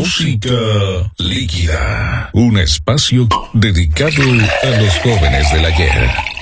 Música líquida. Un espacio dedicado a los jóvenes del ayer.